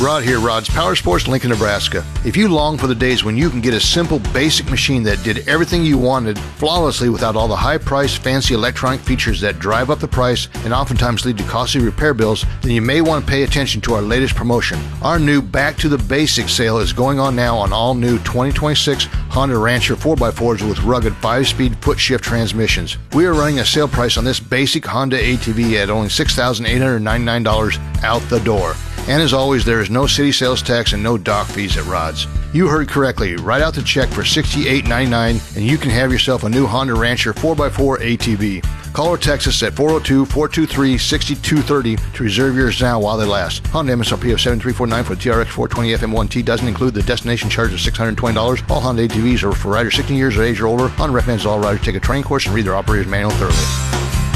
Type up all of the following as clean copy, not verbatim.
Rod here, Rod's Power Sports, Lincoln, Nebraska. If you long for the days when you can get a simple, basic machine that did everything you wanted flawlessly without all the high-priced, fancy electronic features that drive up the price and oftentimes lead to costly repair bills, then you may want to pay attention to our latest promotion. Our new Back to the Basics sale is going on now on all new 2026 Honda Rancher 4x4s with rugged 5-speed foot-shift transmissions. We are running a sale price on this basic Honda ATV at only $6,899 out the door. And as always, there is no city sales tax and no dock fees at Rod's. You heard correctly. Write out the check for $68.99 and you can have yourself a new Honda Rancher 4x4 ATV. Call or text us at 402-423-6230 to reserve yours now while they last. Honda MSRP of $7,349 for the TRX 420 FM1T doesn't include the destination charge of $620. All Honda ATVs are for riders 16 years of age or older. Honda recommends all riders take a training course and read their operator's manual thoroughly.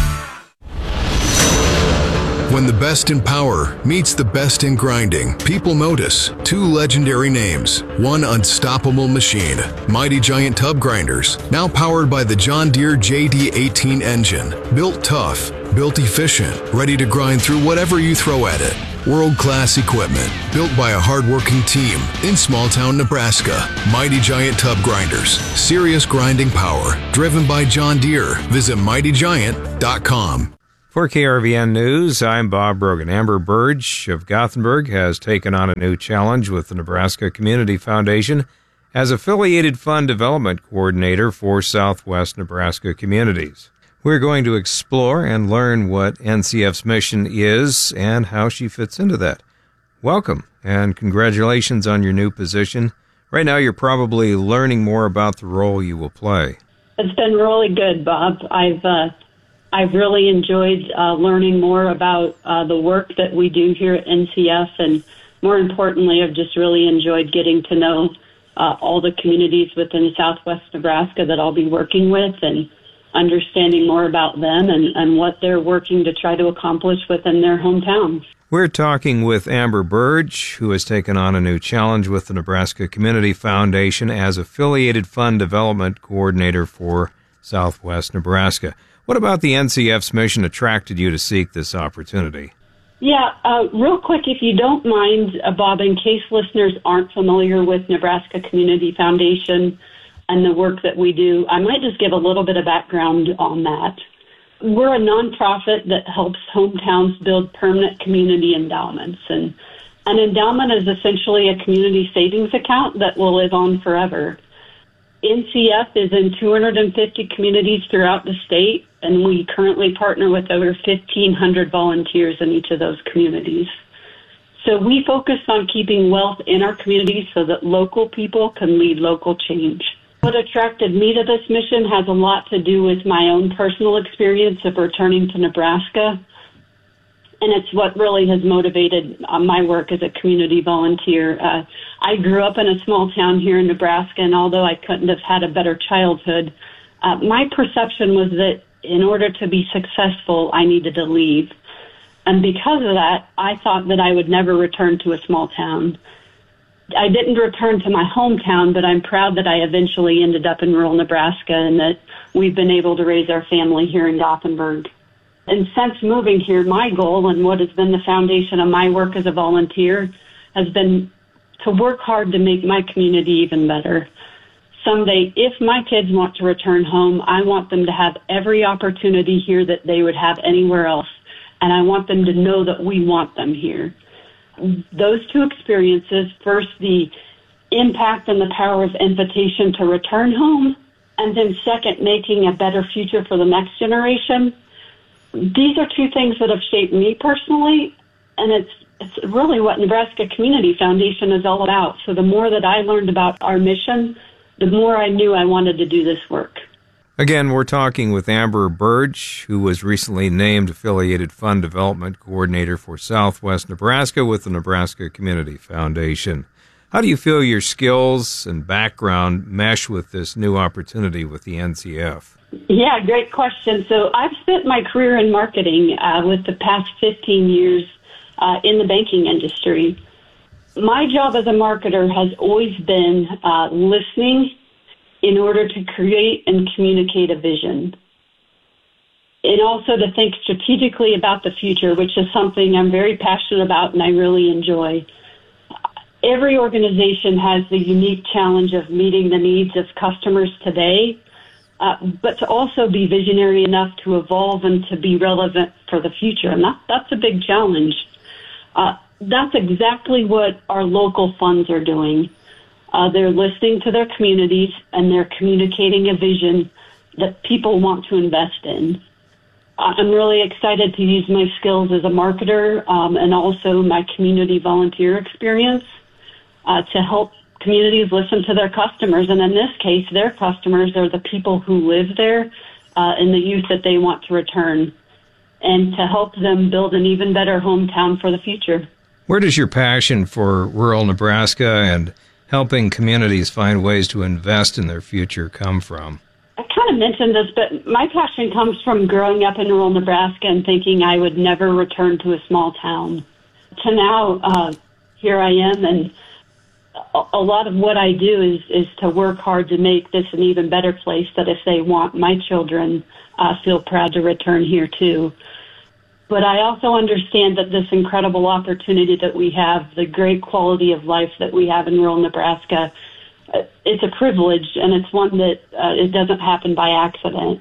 When the best in power meets the best in grinding, people notice two legendary names, one unstoppable machine, Mighty Giant Tub Grinders, now powered by the John Deere JD18 engine. Built tough, built efficient, ready to grind through whatever you throw at it. World-class equipment, built by a hard-working team in small-town Nebraska. Mighty Giant Tub Grinders, serious grinding power, driven by John Deere. Visit mightygiant.com. For KRVN News, I'm Bob Brogan. Amber Burge of Gothenburg has taken on a new challenge with the Nebraska Community Foundation as Affiliated Fund Development Coordinator for Southwest Nebraska Communities. We're going to explore and learn what NCF's mission is and how she fits into that. Welcome, and congratulations on your new position. Right now, you're probably learning more about the role you will play. It's been really good, Bob. I've really enjoyed learning more about the work that we do here at NCF, and more importantly, I've just really enjoyed getting to know all the communities within Southwest Nebraska that I'll be working with and understanding more about them and what they're working to try to accomplish within their hometowns. We're talking with Amber Burge, who has taken on a new challenge with the Nebraska Community Foundation as Affiliated Fund Development Coordinator for Southwest Nebraska. What about the NCF's mission attracted you to seek this opportunity? Yeah, real quick, if you don't mind, Bob, in case listeners aren't familiar with Nebraska Community Foundation and the work that we do, I might just give a little bit of background on that. We're a nonprofit that helps hometowns build permanent community endowments. And an endowment is essentially a community savings account that will live on forever. NCF is in 250 communities throughout the state, and we currently partner with over 1,500 volunteers in each of those communities. So we focus on keeping wealth in our communities so that local people can lead local change. What attracted me to this mission has a lot to do with my own personal experience of returning to Nebraska, and it's what really has motivated my work as a community volunteer. I grew up in a small town here in Nebraska, and although I couldn't have had a better childhood, my perception was that in order to be successful, I needed to leave. And because of that, I thought that I would never return to a small town. I didn't return to my hometown, but I'm proud that I eventually ended up in rural Nebraska and that we've been able to raise our family here in Gothenburg. And since moving here, my goal and what has been the foundation of my work as a volunteer has been to work hard to make my community even better. Someday, if my kids want to return home, I want them to have every opportunity here that they would have anywhere else. And I want them to know that we want them here. Those two experiences, first the impact and the power of invitation to return home, and then second, making a better future for the next generation. These are two things that have shaped me personally, and it's really what Nebraska Community Foundation is all about. So the more that I learned about our mission, the more I knew I wanted to do this work. Again, we're talking with Amber Burge, who was recently named Affiliated Fund Development Coordinator for Southwest Nebraska with the Nebraska Community Foundation. How do you feel your skills and background mesh with this new opportunity with the NCF? Yeah, great question. So I've spent my career in marketing with the past 15 years in the banking industry. My job as a marketer has always been listening in order to create and communicate a vision. And also to think strategically about the future, which is something I'm very passionate about and I really enjoy. every organization has the unique challenge of meeting the needs of customers today, but to also be visionary enough to evolve and to be relevant for the future. And that's a big challenge. That's exactly what our local funds are doing. They're listening to their communities and they're communicating a vision that people want to invest in. I'm really excited to use my skills as a marketer and also my community volunteer experience to help communities listen to their customers. And in this case, their customers are the people who live there and the youth that they want to return, and to help them build an even better hometown for the future. Where does your passion for rural Nebraska and helping communities find ways to invest in their future come from? I kind of mentioned this, but my passion comes from growing up in rural Nebraska and thinking I would never return to a small town. To now, here I am, and a lot of what I do is to work hard to make this an even better place, that if they want my children, feel proud to return here too. But I also understand that this incredible opportunity that we have, the great quality of life that we have in rural Nebraska, it's a privilege, and it's one that it doesn't happen by accident.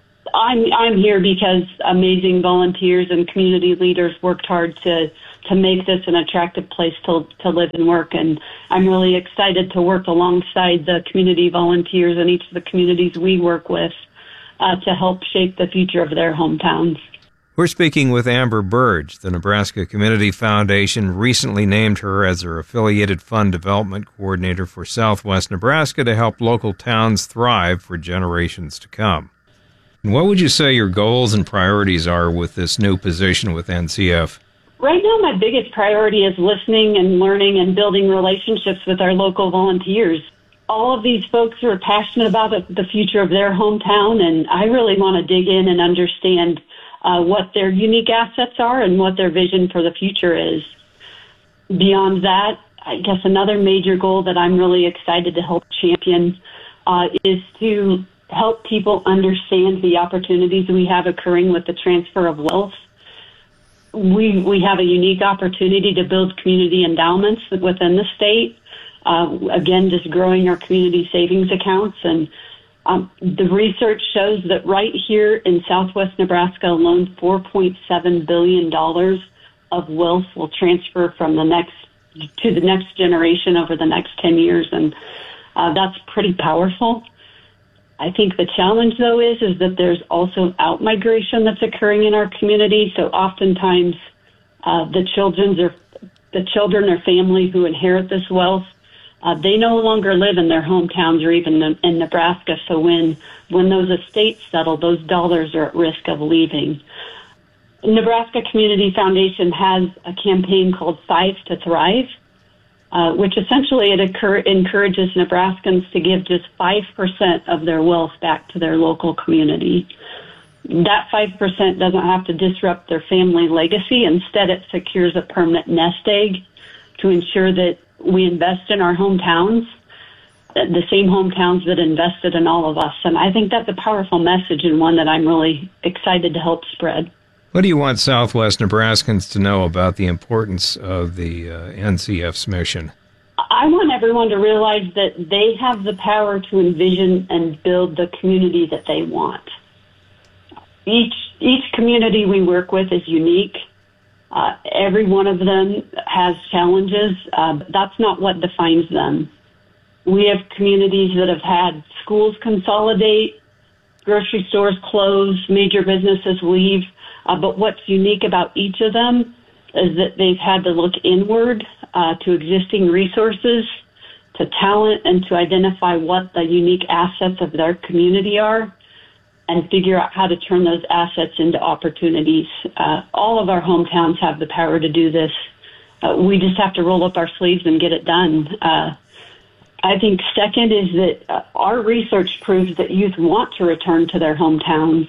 I'm here because amazing volunteers and community leaders worked hard to make this an attractive place to live and work, and I'm really excited to work alongside the community volunteers in each of the communities we work with to help shape the future of their hometowns. We're speaking with Amber Burge. The Nebraska Community Foundation recently named her as their affiliated fund development coordinator for Southwest Nebraska to help local towns thrive for generations to come. And what would you say your goals and priorities are with this new position with NCF? Right now, my biggest priority is listening and learning and building relationships with our local volunteers. All of these folks are passionate about the future of their hometown, and I really want to dig in and understand what their unique assets are and what their vision for the future is. Beyond that, I guess another major goal that I'm really excited to help champion is to help people understand the opportunities we have occurring with the transfer of wealth. We have a unique opportunity to build community endowments within the state. Again, just growing our community savings accounts. And the research shows that right here in Southwest Nebraska alone, $4.7 billion of wealth will transfer from the next generation over the next 10 years. And that's pretty powerful. I think the challenge, though, is that there's also out-migration that's occurring in our community. So oftentimes the children or family who inherit this wealth, they no longer live in their hometowns or even in Nebraska. So when those estates settle, those dollars are at risk of leaving. Nebraska Community Foundation has a campaign called Five to Thrive, which essentially it encourages Nebraskans to give just 5% of their wealth back to their local community. That 5% doesn't have to disrupt their family legacy. Instead, it secures a permanent nest egg to ensure that we invest in our hometowns, the same hometowns that invested in all of us. And I think that's a powerful message and one that I'm really excited to help spread. What do you want Southwest Nebraskans to know about the importance of the NCF's mission? I want everyone to realize that they have the power to envision and build the community that they want. Each community we work with is unique. Every one of them has challenges. That's not what defines them. We have communities that have had schools consolidate, grocery stores close, major businesses leave. But what's unique about each of them is that they've had to look inward to existing resources, to talent, and to identify what the unique assets of their community are and figure out how to turn those assets into opportunities. All of our hometowns have the power to do this. We just have to roll up our sleeves and get it done. I think second is that our research proves that youth want to return to their hometowns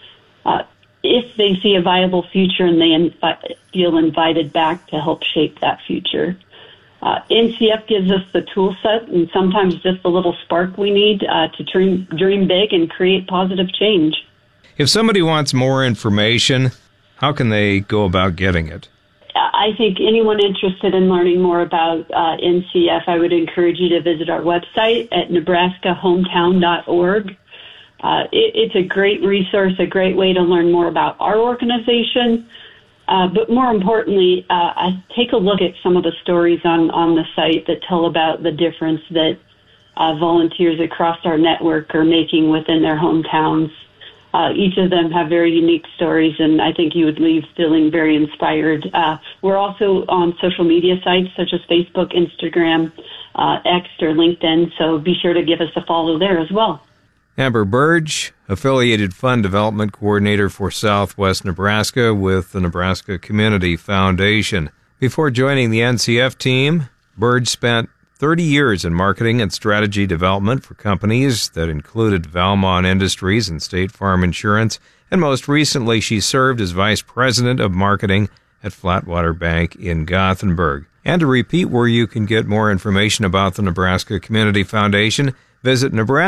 if they see a viable future and they feel invited back to help shape that future. NCF gives us the tool set and sometimes just the little spark we need to dream big and create positive change. If somebody wants more information, how can they go about getting it? I think anyone interested in learning more about NCF, I would encourage you to visit our website at nebraskahometown.org. It's a great resource, a great way to learn more about our organization. But more importantly, take a look at some of the stories on the site that tell about the difference that volunteers across our network are making within their hometowns. Each of them have very unique stories, and I think you would leave feeling very inspired. We're also on social media sites such as Facebook, Instagram, X, or LinkedIn, so be sure to give us a follow there as well. Amber Burge, Affiliated Fund Development Coordinator for Southwest Nebraska with the Nebraska Community Foundation. Before joining the NCF team, Burge spent 30 years in marketing and strategy development for companies that included Valmont Industries and State Farm Insurance, and most recently she served as Vice President of Marketing at Flatwater Bank in Gothenburg. And to repeat where you can get more information about the Nebraska Community Foundation, visit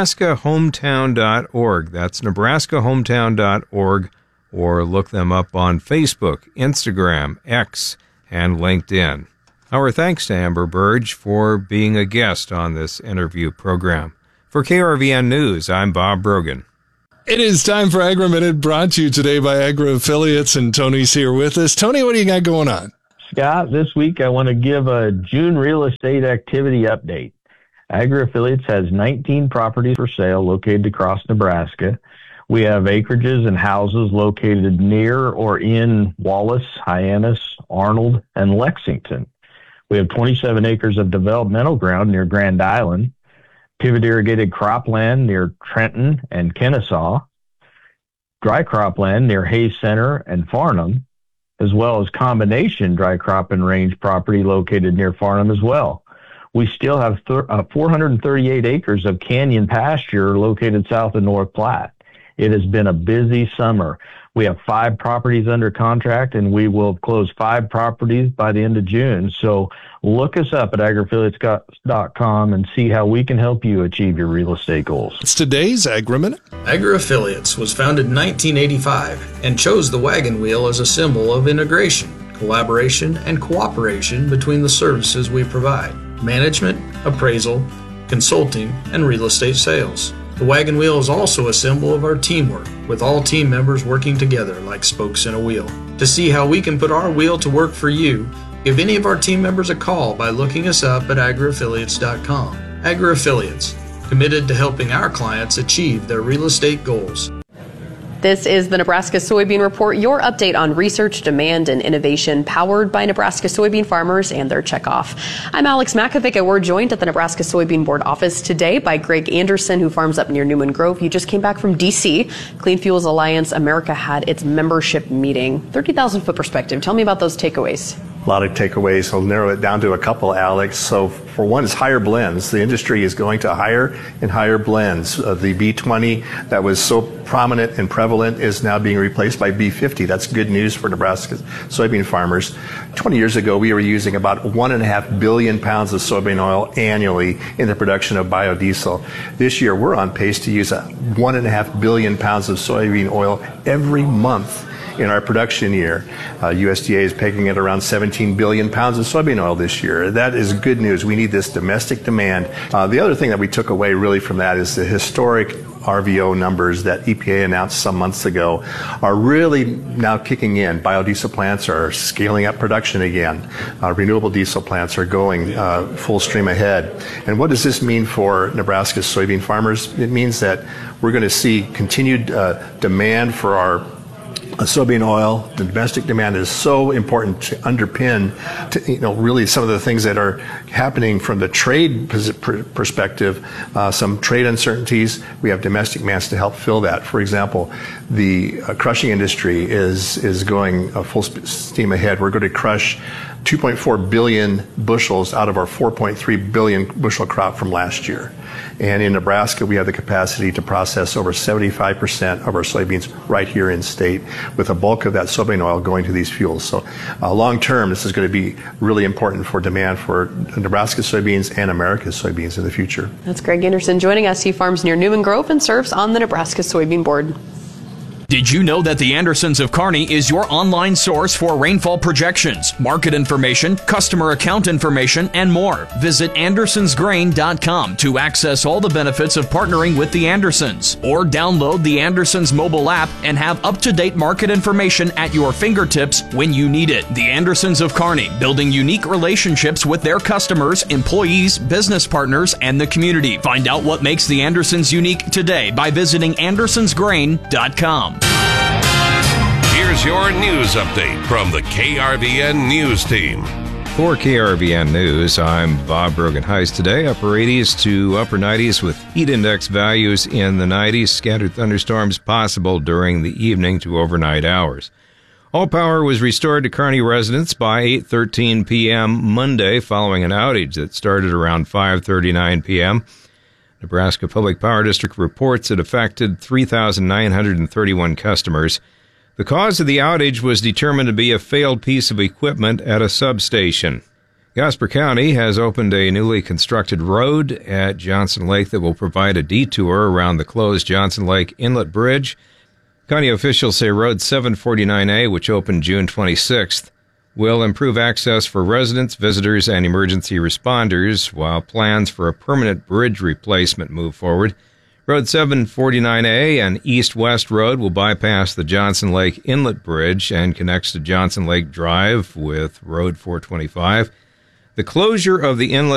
nebraskahometown.org. That's nebraskahometown.org, or look them up on Facebook, Instagram, X, and LinkedIn. Our thanks to Amber Burge for being a guest on this interview program. For KRVN News, I'm Bob Brogan. It is time for Agri-Minute, brought to you today by Agri-Affiliates, and Tony's here with us. Tony, what do you got going on? Scott, this week I want to give a June real estate activity update. Agri-Affiliates has 19 properties for sale located across Nebraska. We have acreages and houses located near or in Wallace, Hyannis, Arnold, and Lexington. We have 27 acres of developmental ground near Grand Island, pivot irrigated cropland near Trenton and Kennesaw, dry cropland near Hayes Center and Farnham, as well as combination dry crop and range property located near Farnham as well. We still have 438 acres of canyon pasture located south of North Platte. It has been a busy summer. We have 5 properties under contract, and we will close 5 properties by the end of June. So look us up at agriaffiliates.com and see how we can help you achieve your real estate goals. It's today's Agri-Minute. Agri-Affiliates was founded in 1985 and chose the wagon wheel as a symbol of integration, collaboration, and cooperation between the services we provide: management, appraisal, consulting, and real estate sales. The wagon wheel is also a symbol of our teamwork, with all team members working together like spokes in a wheel. To see how we can put our wheel to work for you, give any of our team members a call by looking us up at agriaffiliates.com. Agri-Affiliates, committed to helping our clients achieve their real estate goals. This is the Nebraska Soybean Report, your update on research, demand, and innovation, powered by Nebraska soybean farmers and their checkoff. I'm Alex Makovic, and we're joined at the Nebraska Soybean Board office today by Greg Anderson, who farms up near Newman Grove. You just came back from D.C. Clean Fuels Alliance America had its membership meeting. 30,000-foot perspective. Tell me about those takeaways. A lot of takeaways. I'll narrow it down to a couple, Alex. So for one, is higher blends. The industry is going to higher and higher blends. The B20 that was so prominent and prevalent is now being replaced by B50. That's good news for Nebraska soybean farmers. 20 years ago, we were using about 1.5 billion pounds of soybean oil annually in the production of biodiesel. This year, we're on pace to use 1.5 billion pounds of soybean oil every month in our production year. USDA is pegging at around 17 billion pounds of soybean oil this year. That is good news. We need this domestic demand. The other thing that we took away really from that is the historic RVO numbers that EPA announced some months ago are really now kicking in. Biodiesel plants are scaling up production again. Renewable diesel plants are going full stream ahead. And what does this mean for Nebraska's soybean farmers? It means that we're going to see continued demand for our soybean oil. The domestic demand is so important to underpin, really some of the things that are happening from the trade perspective. Some trade uncertainties. We have domestic demands to help fill that. For example, the crushing industry is going full steam ahead. We're going to crush 2.4 billion bushels out of our 4.3 billion bushel crop from last year. And in Nebraska, we have the capacity to process over 75% of our soybeans right here in state, with a bulk of that soybean oil going to these fuels. So long term, this is going to be really important for demand for Nebraska soybeans and America's soybeans in the future. That's Greg Anderson joining us. He farms near Newman Grove and serves on the Nebraska Soybean Board. Did you know that the Andersons of Kearney is your online source for rainfall projections, market information, customer account information, and more? Visit AndersonsGrain.com to access all the benefits of partnering with the Andersons, or download the Andersons mobile app and have up-to-date market information at your fingertips when you need it. The Andersons of Kearney, building unique relationships with their customers, employees, business partners, and the community. Find out what makes the Andersons unique today by visiting AndersonsGrain.com. Here's your news update from the KRVN News Team. For KRVN News, I'm Bob Brogan-Heist today. Upper 80s to upper 90s with heat index values in the 90s. Scattered thunderstorms possible during the evening to overnight hours. All power was restored to Kearney residents by 8:13 p.m. Monday following an outage that started around 5:39 p.m. Nebraska Public Power District reports it affected 3,931 customers. The cause of the outage was determined to be a failed piece of equipment at a substation. Jasper County has opened a newly constructed road at Johnson Lake that will provide a detour around the closed Johnson Lake Inlet Bridge. County officials say Road 749A, which opened June 26th, will improve access for residents, visitors, and emergency responders, while plans for a permanent bridge replacement move forward. Road 749A and East-West Road will bypass the Johnson Lake Inlet Bridge and connects to Johnson Lake Drive with Road 425. The closure of the inlet